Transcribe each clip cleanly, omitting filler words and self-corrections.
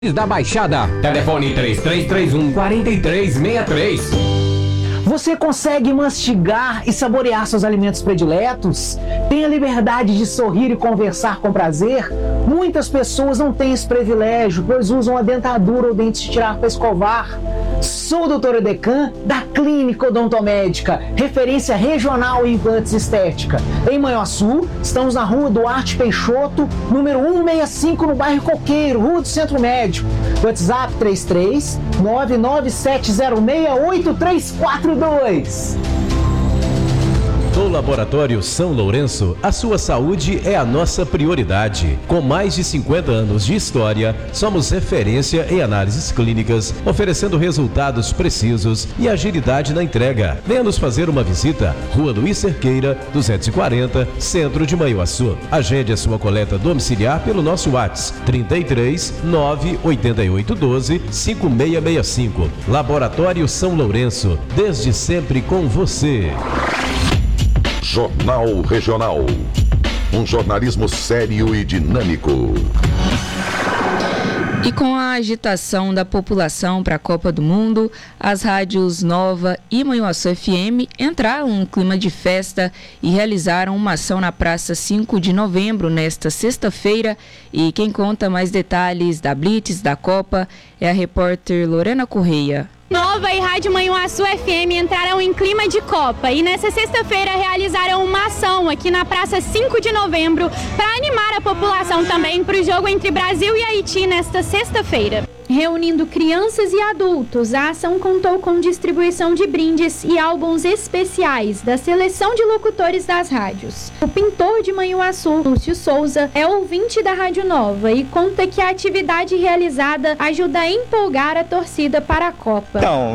da Baixada. Telefone 3331-4363. Você consegue mastigar e saborear seus alimentos prediletos? Tem a liberdade de sorrir e conversar com prazer? Muitas pessoas não têm esse privilégio, pois usam a dentadura ou dentes de tirar para escovar. Sou o Dr. Edecan, da Clínica Odontomédica, referência regional em implantes estética. Em Manhuaçu, estamos na Rua Duarte Peixoto, número 165, no bairro Coqueiro, Rua do Centro Médico. WhatsApp 33 997068342. No Laboratório São Lourenço, a sua saúde é a nossa prioridade. Com mais de 50 anos de história, somos referência em análises clínicas, oferecendo resultados precisos e agilidade na entrega. Venha nos fazer uma visita. Rua Luiz Cerqueira, 240, Centro de Manhuaçu. Agende a sua coleta domiciliar pelo nosso WhatsApp 33 98812 5665. Laboratório São Lourenço, desde sempre com você. Jornal Regional. Um jornalismo sério e dinâmico. E com a agitação da população para a Copa do Mundo, as rádios Nova e Manhuaçu FM entraram em um clima de festa e realizaram uma ação na Praça 5 de Novembro nesta sexta-feira. E quem conta mais detalhes da Blitz da Copa é a repórter Lorena Correia. Nova e Rádio Manhuaçu FM entraram em clima de Copa e nessa sexta-feira realizaram uma ação aqui na Praça 5 de Novembro para animar a população também para o jogo entre Brasil e Haiti nesta sexta-feira. Reunindo crianças e adultos, a ação contou com distribuição de brindes e álbuns especiais da seleção de locutores das rádios. O pintor de Manhuaçu, Lúcio Souza, é ouvinte da Rádio Nova e conta que a atividade realizada ajuda a empolgar a torcida para a Copa. Então,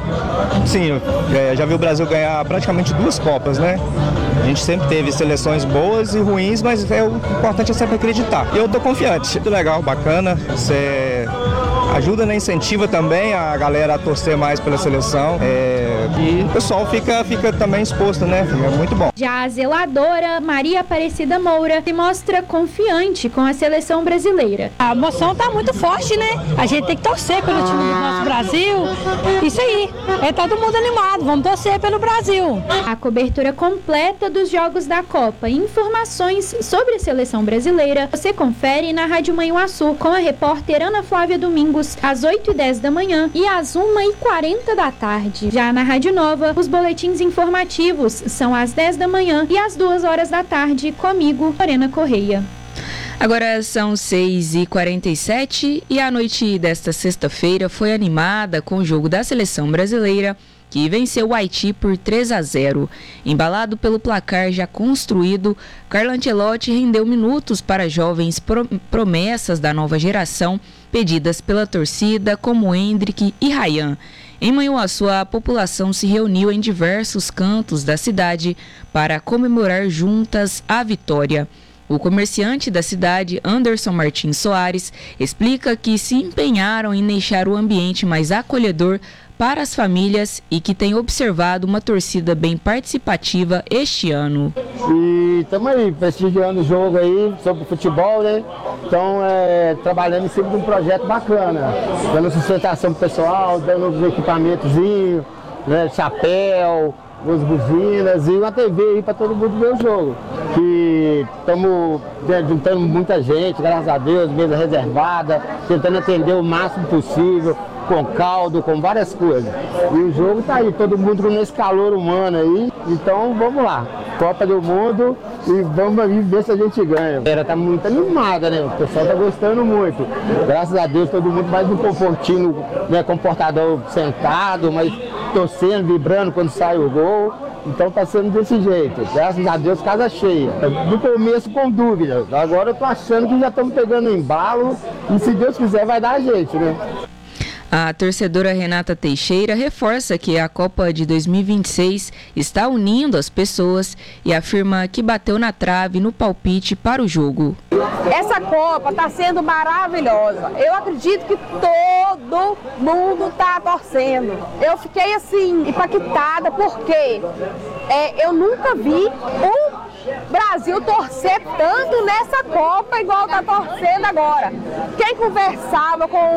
já vi o Brasil ganhar praticamente 2 Copas, né? A gente sempre teve seleções boas e ruins, mas o importante é sempre acreditar. E eu tô confiante. Muito legal, bacana. Você ajuda, né? Incentiva também a galera a torcer mais pela seleção. E o pessoal fica também exposto, né? É muito bom. Já a zeladora Maria Aparecida Moura se mostra confiante com a seleção brasileira. A emoção tá muito forte, né? A gente tem que torcer pelo time do nosso Brasil. Isso aí. É todo mundo animado. Vamos torcer pelo Brasil. A cobertura completa dos jogos da Copa e informações sobre a seleção brasileira você confere na Rádio Manhuaçu com a repórter Ana Flávia Domingos às 8h10 da manhã e às 1h40 da tarde. Já na Rádio Nova, os boletins informativos são às 10 da manhã e às 2h da tarde, comigo, Lorena Correia. Agora são 6h47 e a noite desta sexta-feira foi animada com o jogo da seleção brasileira, que venceu o Haiti por 3-0. Embalado pelo placar já construído, Carlo Ancelotti rendeu minutos para jovens promessas da nova geração, pedidas pela torcida como Hendrick e Ryan. Em Manhuaçu, a população se reuniu em diversos cantos da cidade para comemorar juntas a vitória. O comerciante da cidade, Anderson Martins Soares, explica que se empenharam em deixar o ambiente mais acolhedor para as famílias e que tem observado uma torcida bem participativa este ano. E estamos aí prestigiando o jogo aí sobre futebol, né? Então, trabalhando em cima de um projeto bacana, dando sustentação pro pessoal, dando os equipamentozinhos, né? Chapéu, as buzinas e uma TV aí para todo mundo ver o jogo. Que estamos juntando muita gente, graças a Deus, mesa reservada, tentando atender o máximo possível, com caldo, com várias coisas. E o jogo tá aí, todo mundo nesse calor humano aí. Então vamos lá, Copa do Mundo e vamos aí ver se a gente ganha. Ela tá muito animada, né? O pessoal tá gostando muito. Graças a Deus, todo mundo mais no confortinho, né? Comportador sentado, mas torcendo, vibrando quando sai o gol. Então tá sendo desse jeito. Graças a Deus, casa cheia. No começo com dúvida. Agora eu tô achando que já estamos pegando embalo e se Deus quiser vai dar a gente, né? A torcedora Renata Teixeira reforça que a Copa de 2026 está unindo as pessoas e afirma que bateu na trave no palpite para o jogo. Essa Copa está sendo maravilhosa. Eu acredito que todo mundo está torcendo. Eu fiquei assim, impactada, porque eu nunca vi um Brasil torcer tanto nessa Copa igual tá torcendo agora. Quem conversava com